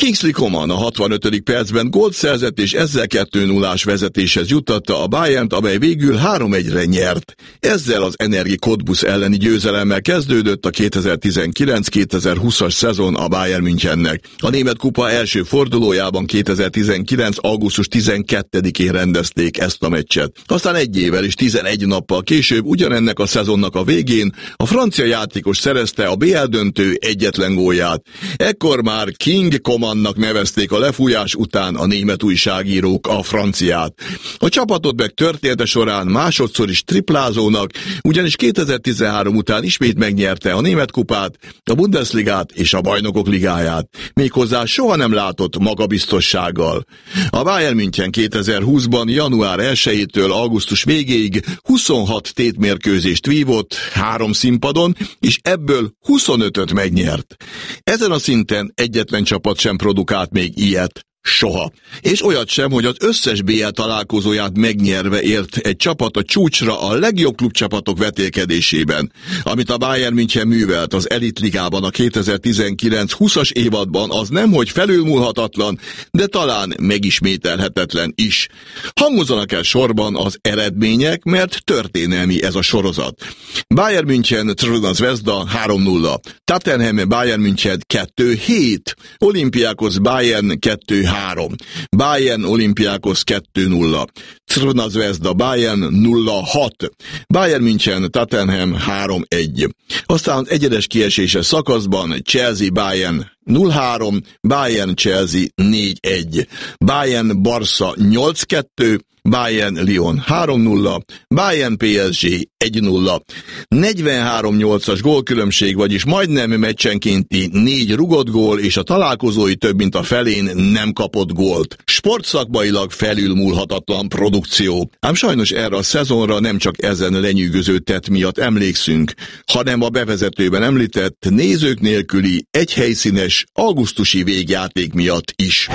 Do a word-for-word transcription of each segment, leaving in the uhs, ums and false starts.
Kingsley Coman a hatvanötödik percben gólt szerzett, és ezzel kettő nullás vezetéshez juttatta a Bayernt, amely végül három egyre nyert. Ezzel az Energie Cottbus elleni győzelemmel kezdődött a kétezer-tizenkilenc kétezer-húszas szezon a Bayern Münchennek. A német kupa első fordulójában kétezer-tizenkilenc augusztus tizenkettedikén rendezték ezt a meccset. Aztán egy évvel és tizenegy nappal később, ugyanennek a szezonnak a végén a francia játékos szerezte a bé el döntő egyetlen gólját. Ekkor már King Comannak nevezték a lefújás után a német újságírók a franciát. A csapatot meg története során másodszor is triplázónak, ugyanis kétezer-tizenhárom után ismét megnyerte a német kupát, a Bundesligát és a Bajnokok ligáját, méghozzá soha nem látott magabiztossággal. A Bayern München kétezer-húszban január elsejétől augusztus végéig huszonhat tétmérkőzést vívott, három színpadon, és ebből huszonötöt megnyert. Ezen a szinten egyetlen csapat sem produkált még ilyet. Soha. És olyat sem, hogy az összes bé el találkozóját megnyerve ért egy csapat a csúcsra a legjobb klubcsapatok vetélkedésében. Amit a Bayern München művelt az elitligában a kétezer-tizenkilenc húszas évadban, az nemhogy felülmúlhatatlan, de talán megismételhetetlen is. Hangozzanak el sorban az eredmények, mert történelmi ez a sorozat. Bayern München Crvena Zvezda három nulla, Tottenham Bayern München kettő hét, Olympiakos Bayern kettő három, Bayern Olympiakos kettő nulla, Crvena Zvezda Bayern nulla hat, Bayern München Tottenham három egy. Aztán az egyenes kieséses szakaszban Chelsea Bayern nulla három, Bayern Chelsea négy egy, Bayern Barca nyolc kettő, Bayern Lyon három nulla, Bayern pé es gé egy nulla. negyvenhárom nyolcas gólkülönbség, vagyis majdnem meccsenkénti négy rugott gól, és a találkozói több mint a felén nem kapott gólt. Sportszakmailag felülmúlhatatlan produkció. Ám sajnos erre a szezonra nem csak ezen lenyűgöző tett miatt emlékszünk, hanem a bevezetőben említett nézők nélküli egyhelyszínes augusztusi végjáték miatt is.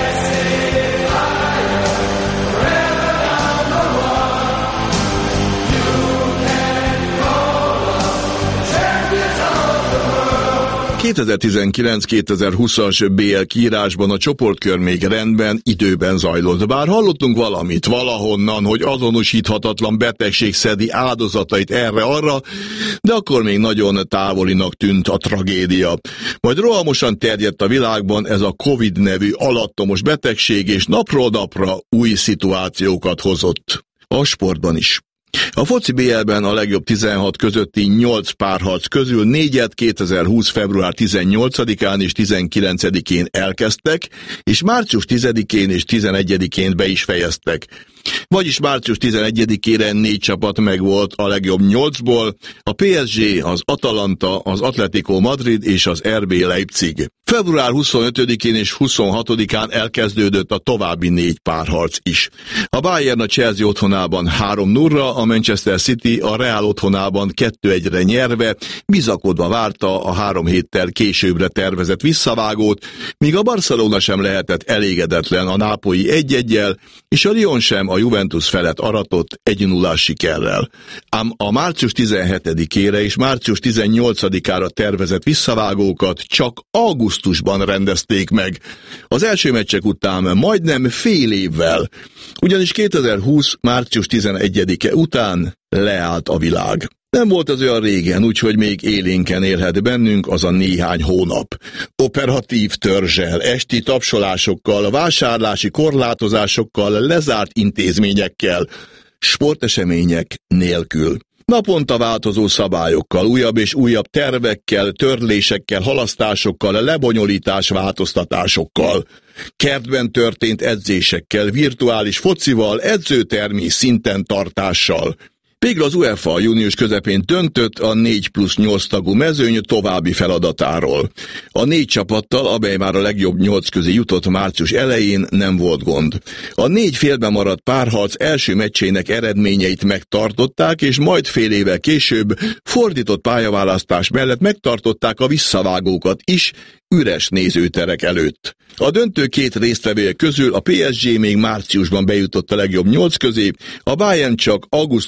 kétezer-tizenkilenc kétezer-húszas bé el kiírásban a csoportkör még rendben, időben zajlott. Bár hallottunk valamit valahonnan, hogy azonosíthatatlan betegség szedi áldozatait erre-arra, de akkor még nagyon távolinak tűnt a tragédia. Majd rohamosan terjedt a világban ez a Covid nevű alattomos betegség, és napról napra új szituációkat hozott. A sportban is. A foci bé elben a legjobb tizenhat közötti nyolc párharc közül négyet kétezer-húsz február tizennyolcadikán és tizenkilencedikén elkezdtek, és március tizedikén és tizenegyedikén be is fejeztek. Vagyis március tizenegyedikére négy csapat megvolt a legjobb nyolcból, a pé es gé, az Atalanta, az Atletico Madrid és az er bé Leipzig. február huszonötödikén és huszonhatodikán elkezdődött a további négy párharc is. A Bayern a Chelsea otthonában három nulla, a Manchester City a Real otthonában kettő egyre nyerve, bizakodva várta a három héttel későbbre tervezett visszavágót, míg a Barcelona sem lehetett elégedetlen a nápolyi egy egyel, és a Lyon sem a Juventus felett aratott egy nullás sikerrel. Ám a március tizenhetedikére és március tizennyolcadikára tervezett visszavágókat csak augusztusban rendezték meg. Az első meccsek után majdnem fél évvel, ugyanis kétezer-húsz március tizenegyedike után leállt a világ. Nem volt az olyan régen, úgyhogy még élénken élhet bennünk az a néhány hónap. Operatív törzsel, esti tapsolásokkal, vásárlási korlátozásokkal, lezárt intézményekkel, sportesemények nélkül. Naponta változó szabályokkal, újabb és újabb tervekkel, törlésekkel, halasztásokkal, lebonyolítás változtatásokkal. Kertben történt edzésekkel, virtuális focival, edzőtermi szinten tartással. Végül az UEFA június közepén döntött a négy plusz nyolc tagú mezőny további feladatáról. A négy csapattal, amely már a legjobb nyolc közé jutott március elején, nem volt gond. A négy félben maradt párharc első meccsének eredményeit megtartották, és majd fél évvel később fordított pályaválasztás mellett megtartották a visszavágókat is, üres nézőterek előtt. A döntő két résztvevője közül a pé es gé még márciusban bejutott a legjobb nyolc közé, a Bayern csak augusztus nyolcadikán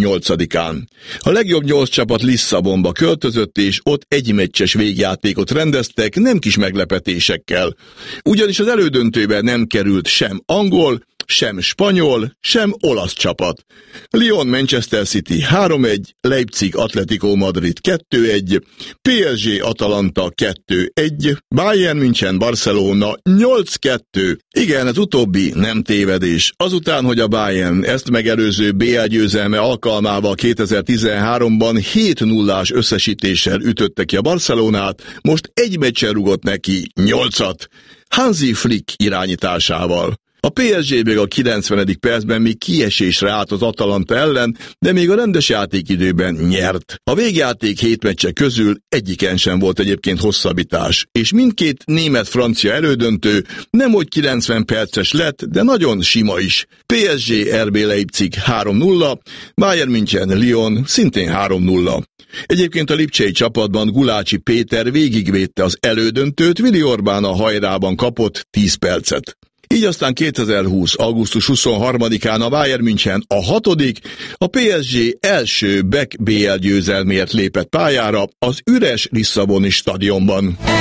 nyolcadikán. A legjobb nyolc csapat Lisszabonba költözött, és ott egy meccses végjátékot rendeztek, nem kis meglepetésekkel. Ugyanis az elődöntőben nem került sem angol, sem spanyol, sem olasz csapat. Lyon Manchester City három egy, Leipzig Atletico Madrid kettő egy, pé es gé Atalanta kettő egy, Bayern München Barcelona nyolc kettő. Igen, az utóbbi nem tévedés. Azután, hogy a Bayern ezt megelőző bé el győzelme alkalmával kétezer-tizenháromban hét nullás összesítéssel ütötte ki a Barcelonát, most egy meccsen rugott neki nyolcat. Hansi Flick irányításával. A pé es gé még a kilencvenedik percben még kiesésre állt az Atalanta ellen, de még a rendes játékidőben nyert. A végjáték hét meccse közül egyiken sem volt egyébként hosszabbítás, és mindkét német-francia elődöntő nemhogy kilencven perces lett, de nagyon sima is. pé es gé er bé Leipzig három nulla, Bayern München Lyon szintén három nulla. Egyébként a lipcsei csapatban Gulácsi Péter végigvédte az elődöntőt, Vili Orbán a hajrában kapott tíz percet. Így aztán kétezer-húsz. augusztus huszonharmadikán a Bayern München a hatodik, a pé es gé első back bé el győzelmért lépett pályára az üres Lisszaboni stadionban.